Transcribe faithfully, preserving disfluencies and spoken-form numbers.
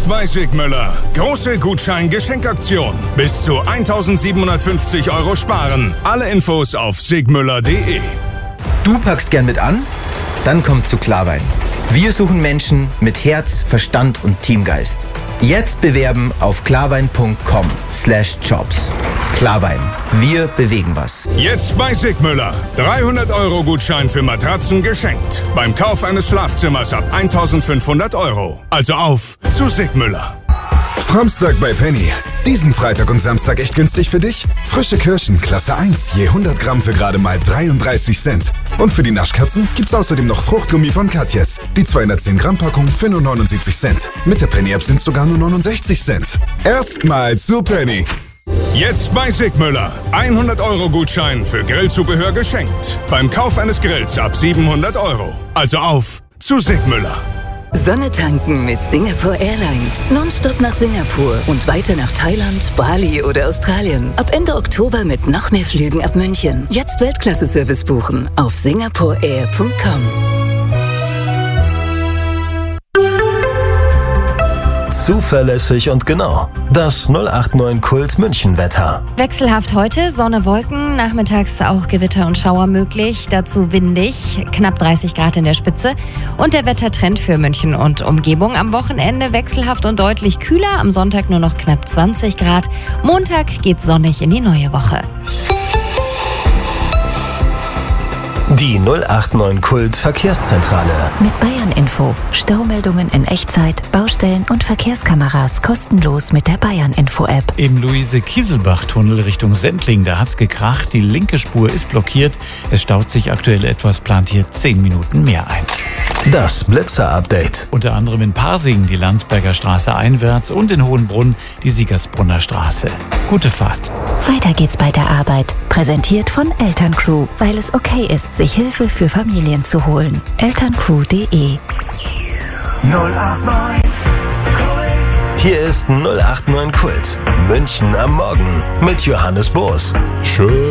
Jetzt bei Sigmüller. Große Gutschein-Geschenkaktion. Bis zu eintausendsiebenhundertfünfzig Euro sparen. Alle Infos auf sigmüller punkt de. Du packst gern mit an? Dann komm zu Klarwein. Wir suchen Menschen mit Herz, Verstand und Teamgeist. Jetzt bewerben auf klarwein punkt com slash jobs. Klarwein. Wir bewegen was. Jetzt bei Sigmüller. dreihundert Euro Gutschein für Matratzen geschenkt. Beim Kauf eines Schlafzimmers ab eintausendfünfhundert Euro. Also auf zu Sigmüller. Framstag bei Penny. Diesen Freitag und Samstag echt günstig für dich? Frische Kirschen, Klasse eins, je hundert Gramm für gerade mal dreiunddreißig Cent. Und für die Naschkatzen gibt's außerdem noch Fruchtgummi von Katjes. Die zweihundertzehn Gramm Packung für nur neunundsiebzig Cent. Mit der Penny-App sind's sogar nur neunundsechzig Cent. Erstmal zu Penny. Jetzt bei Sigmüller. hundert Euro Gutschein für Grillzubehör geschenkt. Beim Kauf eines Grills ab siebenhundert Euro. Also auf zu Sigmüller. Sonne tanken mit Singapore Airlines. Nonstop nach Singapur und weiter nach Thailand, Bali oder Australien. Ab Ende Oktober mit noch mehr Flügen ab München. Jetzt Weltklasse-Service buchen auf singapore air punkt com. Zuverlässig und genau. Das null acht neun Kult München Wetter. Wechselhaft heute, Sonne, Wolken, nachmittags auch Gewitter und Schauer möglich, dazu windig, knapp dreißig Grad in der Spitze. Und der Wettertrend für München und Umgebung am Wochenende wechselhaft und deutlich kühler, am Sonntag nur noch knapp zwanzig Grad. Montag geht sonnig in die neue Woche. Die null acht neun Kult Verkehrszentrale. Mit Bayern Info. Staumeldungen in Echtzeit, Baustellen und Verkehrskameras kostenlos mit der Bayern Info App. Im Luise-Kieselbach-Tunnel Richtung Sendling, da hat's gekracht. Die linke Spur ist blockiert. Es staut sich aktuell etwas, plant hier zehn Minuten mehr ein. Das Blitzer-Update. Unter anderem in Pasing die Landsberger Straße einwärts und in Hohenbrunn die Siegersbrunner Straße. Gute Fahrt. Weiter geht's bei der Arbeit. Präsentiert von Elterncrew, weil es okay ist, sich Hilfe für Familien zu holen. elterncrew punkt de. null acht neun Kult. Hier ist null acht neun Kult. München am Morgen mit Johannes Boos. Schön.